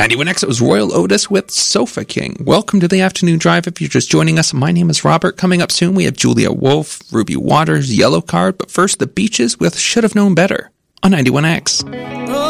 91X, it was Royal Otis with Sofa King. Welcome to the Afternoon Drive. If you're just joining us, my name is Robert. Coming up soon, we have Julia Wolf, Ruby Waters, Yellow Card, but first, The Beaches with Should Have Known Better on 91X.